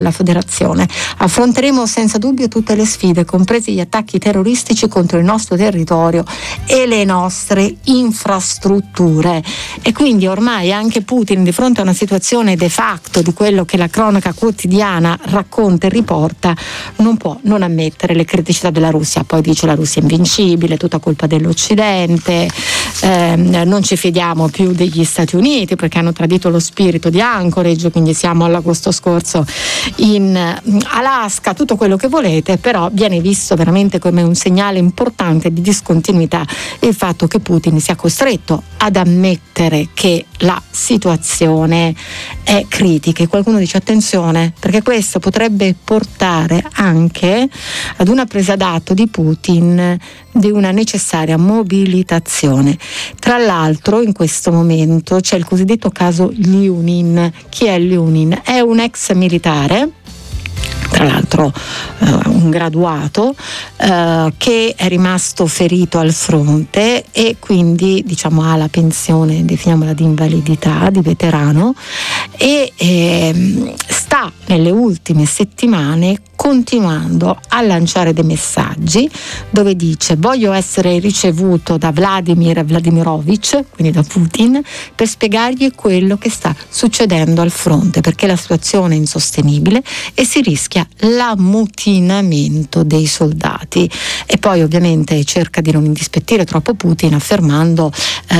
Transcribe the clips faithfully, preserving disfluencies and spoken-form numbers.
la federazione. Affronteremo senza dubbio tutte le sfide, compresi gli attacchi terroristici contro il nostro territorio e le nostre infrastrutture. E quindi ormai anche Putin, di fronte a una situazione de facto di quello che la cronaca quotidiana racconta e riporta, non può non ammettere le criticità della Russia. Poi dice la Russia è invincibile, tutta colpa dell'Occidente, ehm, non ci fidiamo più degli Stati Uniti perché hanno tradito lo spirito di Anchorage, quindi siamo all'agosto scorso in Alaska, tutto quello che volete, però viene visto veramente come un segnale importante di discontinuità il fatto che Putin sia costretto ad ammettere che la situazione è critica. E qualcuno dice attenzione, perché questo potrebbe portare anche ad una presa d'atto di Putin di una necessaria mobilitazione. Tra l'altro in questo momento c'è il cosiddetto caso Lyunin. Chi è Lyunin? È un ex militare, tra l'altro eh, un graduato, eh, che è rimasto ferito al fronte e quindi diciamo ha la pensione, definiamola di invalidità, di veterano, e eh, sta nelle ultime settimane continuando a lanciare dei messaggi dove dice: voglio essere ricevuto da Vladimir Vladimirovich, quindi da Putin, per spiegargli quello che sta succedendo al fronte, perché la situazione è insostenibile e si rischia l'ammutinamento dei soldati. E poi ovviamente cerca di non indispettire troppo Putin, affermando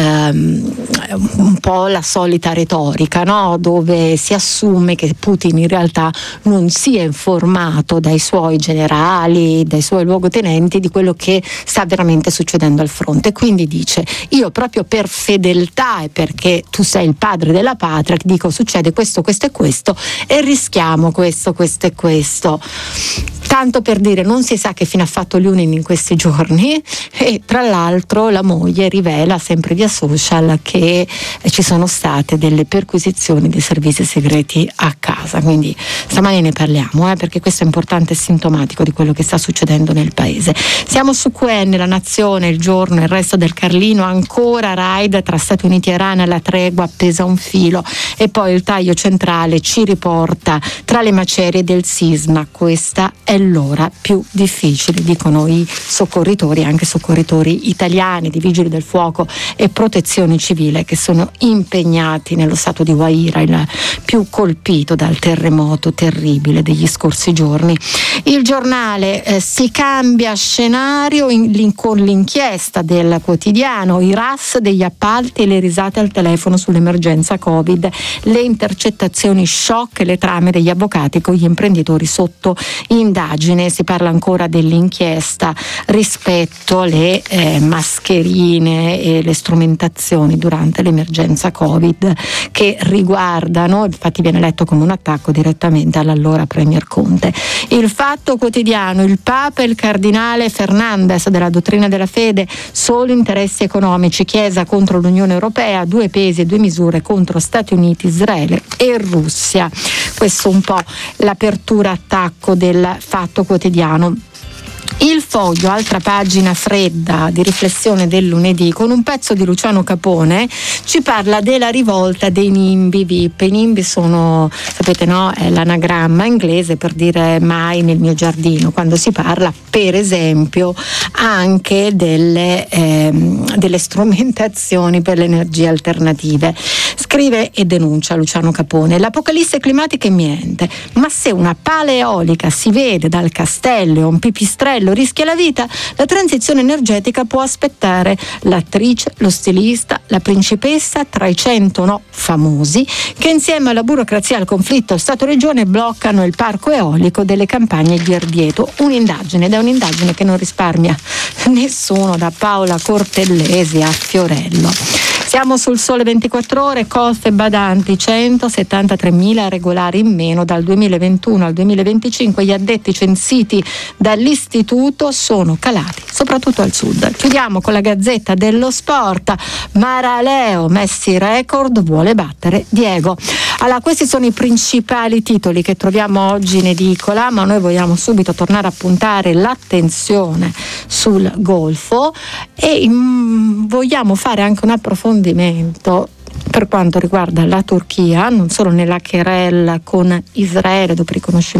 ehm, un po' la solita retorica, no? Dove si assume che Putin in realtà non sia informato dai suoi generali, dai suoi luogotenenti di quello che sta veramente succedendo al fronte. Quindi dice: io proprio per fedeltà e perché tu sei il padre della patria ti dico succede questo, questo e questo e rischiamo questo, questo e questo. Tanto per dire, non si sa che fine ha fatto Lyunin in questi giorni, e tra l'altro la moglie rivela sempre via social che ci sono state delle perquisizioni dei servizi segreti a casa. Quindi stamani ne parliamo, eh, perché questo è importante e sintomatico di quello che sta succedendo nel paese. Siamo su Q N, La Nazione, Il Giorno e Il Resto del Carlino. Ancora raid tra Stati Uniti e Iran, alla tregua appesa a un filo, e poi il taglio centrale ci riporta tra le macerie del sisma. Questa è l'ora più difficile, dicono i soccorritori, anche soccorritori italiani, di vigili del fuoco e protezione civile, che sono impegnati nello stato di Guaira, il più colpito dal terremoto terribile degli scorsi giorni. Il Giornale, eh, si cambia scenario in, con l'inchiesta del quotidiano, i R A S degli appalti e le risate al telefono sull'emergenza Covid, le intercettazioni shock e le trame degli avvocati con gli imprenditori sotto indagine. Si parla ancora dell'inchiesta rispetto alle eh, mascherine e le strumentazioni durante l'emergenza Covid, che riguardano, infatti viene letto come un attacco direttamente all'allora Premier Conte. Il Fatto Quotidiano, il Papa e il Cardinale Fernandez della dottrina della fede, solo interessi economici, Chiesa contro l'Unione Europea, due pesi e due misure contro Stati Uniti, Israele e Russia. Questo un po' l'apertura attacco del Fatto Quotidiano. Il Foglio, altra pagina fredda di riflessione del lunedì, con un pezzo di Luciano Capone, ci parla della rivolta dei nimbi V I P. I nimbi sono, sapete no, è l'anagramma inglese per dire mai nel mio giardino, quando si parla per esempio anche delle, ehm, delle strumentazioni per le energie alternative. Scrive e denuncia Luciano Capone: l'apocalisse climatica è imminente, ma se una pala eolica si vede dal castello e un pipistrello rischia la vita, la transizione energetica può aspettare. L'attrice, lo stilista, la principessa, tra i cento no famosi che insieme alla burocrazia e al conflitto Stato-Regione bloccano il parco eolico delle campagne di Orvieto. Un'indagine, ed è un'indagine che non risparmia nessuno, da Paola Cortellesi a Fiorello. Siamo sul Sole ventiquattro Ore, costi e badanti centosettantatremila regolari in meno dal duemilaventuno al duemilaventicinque. Gli addetti censiti dall'istituto sono calati soprattutto al sud. Chiudiamo con la Gazzetta dello Sport. Maraleo, Messi record, vuole battere Diego. Allora, questi sono i principali titoli che troviamo oggi in edicola, ma noi vogliamo subito tornare a puntare l'attenzione sul golfo e mm, vogliamo fare anche un approfondimento per quanto riguarda la Turchia, non solo nella querela con Israele dopo il riconoscimento